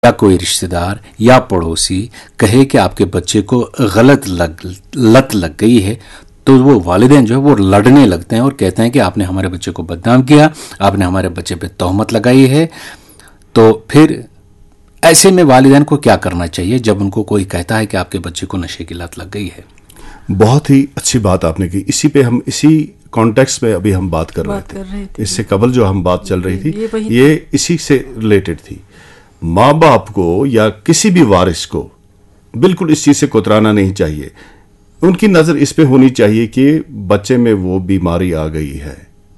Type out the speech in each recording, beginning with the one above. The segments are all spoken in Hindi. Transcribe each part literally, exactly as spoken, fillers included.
या कोई रिश्तेदार या पड़ोसी कहे कि आपके बच्चे को गलत लग लत लग गई है, तो वो वालिदैन जो है वो लड़ने लगते हैं और कहते हैं कि आपने हमारे बच्चे को बदनाम किया, आपने हमारे बच्चे पे तोहमत लगाई है। तो फिर ऐसे में वालिदैन को क्या करना चाहिए जब उनको कोई कहता है कि आपके बच्चे को नशे की लत लग गई है? बहुत ही अच्छी बात आपने की। इसी पे हम इसी कॉन्टेक्स्ट में अभी हम बात कर बात रहे थे, कर रहे थे। इससे कबल जो हम बात चल रही थी ये वही- ये इसी से रिलेटेड थी। माँ बाप को या किसी भी वारिस को बिल्कुल इस चीज से कोतराना नहीं चाहिए। उनकी नजर इस पे होनी चाहिए कि बच्चे में वो बीमारी आ गई है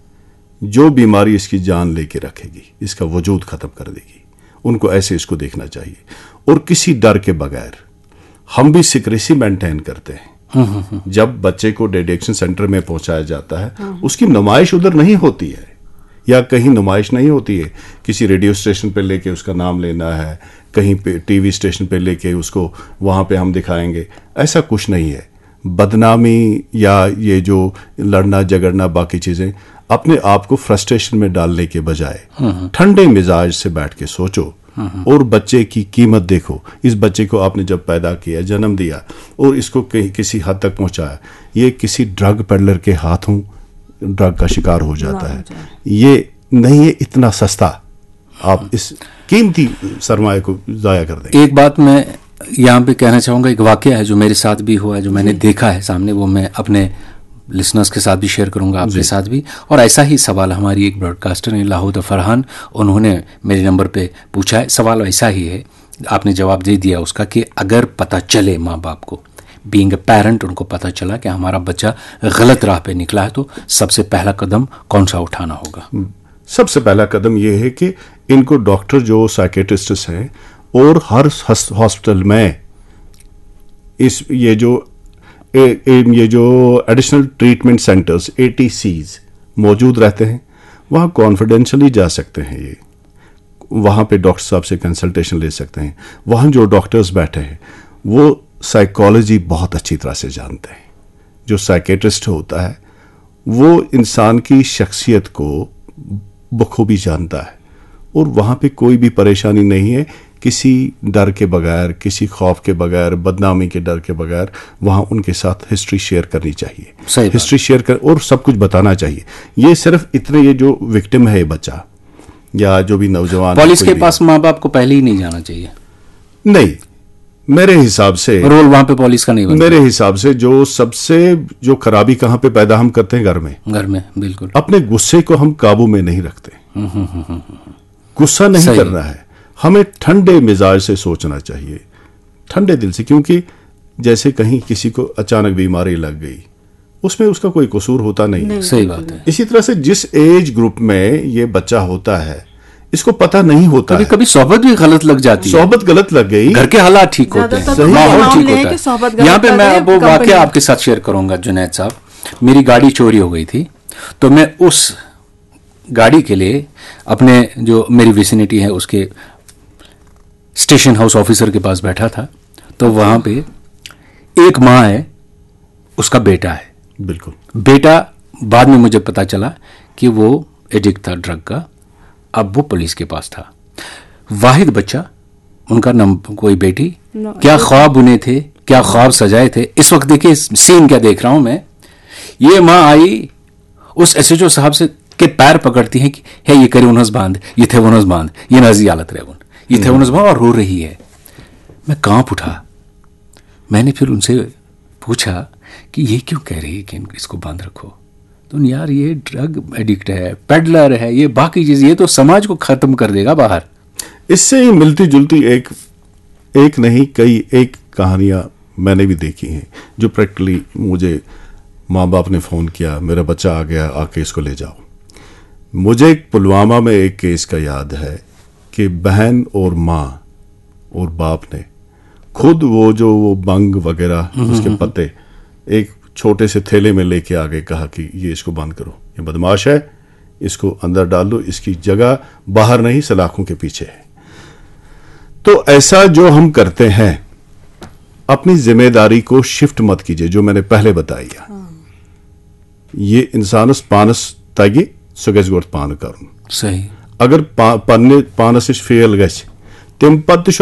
जो बीमारी इसकी जान लेके रखेगी, इसका वजूद खत्म कर देगी। उनको ऐसे इसको देखना चाहिए और किसी डर के बगैर। हम भी सिक्रेसी मेंटेन करते हैं। जब बच्चे को डिटेक्शन सेंटर में पहुंचाया जाता है उसकी नुमाइश उधर नहीं होती है या कहीं नुमाइश नहीं होती है। किसी रेडियो स्टेशन पे लेके उसका नाम लेना है, कहीं पे टीवी स्टेशन पे लेके उसको वहां पे हम दिखाएंगे, ऐसा कुछ नहीं है। बदनामी या ये जो लड़ना झगड़ना बाकी चीजें अपने आप को फ्रस्ट्रेशन में डालने के बजाय ठंडे मिजाज से बैठ के सोचो और बच्चे की कीमत देखो। इस बच्चे को आपने जब पैदा किया, जन्म दिया और इसको कहीं किसी हद तक पहुंचाया, ये किसी ड्रग पेडलर के हाथों ड्रग का शिकार हो जाता है। ये नहीं है इतना सस्ता, आप इस कीमती सरमाए को जाया कर देंगे। एक बात मैं यहाँ पे कहना चाहूँगा, एक वाकया है जो मेरे साथ भी हुआ है, जो मैंने देखा है सामने, वो मैं अपने लिसनर्स के साथ भी शेयर करूंगा, आपके साथ भी। और ऐसा ही सवाल हमारी एक ब्रॉडकास्टर हैं लाहौद फरहान, उन्होंने मेरे नंबर पे पूछा है। सवाल ऐसा ही है, आपने जवाब दे दिया उसका, कि अगर पता चले माँ बाप को, बीइंग ए पेरेंट, उनको पता चला कि हमारा बच्चा गलत राह पे निकला है, तो सबसे पहला कदम कौन सा उठाना होगा? सबसे पहला कदम यह है कि इनको डॉक्टर जो साइकेट्रिस्ट हैं और हर हॉस्पिटल में इस ये जो ए, ए, ये जो additional treatment centres A T seize मौजूद रहते हैं, वहाँ कॉन्फिडेंशियली जा सकते हैं। ये वहाँ पे डॉक्टर साहब से कंसल्टेशन ले सकते हैं। वहाँ जो डॉक्टर्स बैठे हैं वो साइकोलॉजी बहुत अच्छी तरह से जानते हैं। जो साइकेट्रिस्ट होता है वो इंसान की शख्सियत को बखूबी जानता है और वहाँ पे कोई भी परेशानी नहीं है। किसी डर के बगैर, किसी खौफ के बगैर, बदनामी के डर के बगैर वहाँ उनके साथ हिस्ट्री शेयर करनी चाहिए। हिस्ट्री शेयर कर और सब कुछ बताना चाहिए। ये सिर्फ इतने, ये जो विक्टिम है ये बच्चा या जो भी नौजवान, पुलिस के पास माँ बाप को पहले ही नहीं जाना चाहिए? नहीं, मेरे हिसाब से रोल वहां पे पुलिस का नहीं बनता। मेरे हिसाब से जो सबसे जो खराबी कहाँ पे पैदा हम करते हैं, घर में। घर में, बिल्कुल। अपने गुस्से को हम काबू में नहीं रखते। गुस्सा नहीं करना है, हमें ठंडे मिजाज से सोचना चाहिए, ठंडे दिल से। क्योंकि जैसे कहीं किसी को अचानक बीमारी लग गई, उसमें उसका कोई कसूर होता नहीं, नहीं। सही बात है। इसी तरह से जिस एज ग्रुप में ये बच्चा होता है, इसको पता नहीं होता कभी है। कभी सोहबत भी गलत लग जाती है, सोहबत गलत लग गई, घर के हालात ठीक होते हैं, माहौल ठीक होता है। यहाँ पे मैं वो वाकया आपके साथ शेयर करूंगा जुनैद साहब। मेरी गाड़ी चोरी हो गई थी, तो मैं उस गाड़ी के लिए अपने जो मेरी विसिनिटी है उसके स्टेशन हाउस ऑफिसर के पास बैठा था। तो वहां पे एक माँ है, उसका बेटा है। बिल्कुल। बेटा बाद में मुझे पता चला कि वो एडिक्ट था ड्रग का। अब वो पुलिस के पास था। वाहिद बच्चा, उनका नाम, कोई बेटी, no, क्या ख्वाब बुने थे, क्या ख्वाब सजाए थे। इस वक्त देखिए सीन क्या देख रहा हूं मैं। ये माँ आई, उस एस एच ओ साहब से के पैर पकड़ती है कि है ये करे उनस बांध, ये थे उनस बांध, ये नजी हालत रहे, ये थे उनस बांध, और रो रही है। मैं कांप उठा। मैंने फिर उनसे पूछा कि ये क्यों कह रही है कि इसको बांध रखो? तो यार ये ड्रग एडिक्ट है, पेडलर है, ये बाकी चीज, ये तो समाज को खत्म कर देगा बाहर। इससे ही मिलती जुलती एक एक नहीं कई एक कहानियां मैंने भी देखी हैं जो प्रैक्टिकली मुझे माँ बाप ने फ़ोन किया, मेरा बच्चा आ गया, आके इसको ले जाओ। मुझे एक पुलवामा में एक केस का याद है कि बहन और माँ और बाप ने खुद वो जो वो बंग वगैरह उसके पत्ते एक छोटे से थैले में लेके आ गए, कहा कि ये इसको बंद करो, ये बदमाश है, इसको अंदर डाल दो, इसकी जगह बाहर नहीं सलाखों के पीछे है। तो ऐसा जो हम करते हैं, अपनी जिम्मेदारी को शिफ्ट मत कीजिए, जो मैंने पहले बताया। ये इंसानस पानस ताकि सो गज गोट पान कर। सही। अगर पा, पानस फेल गस तम पत्त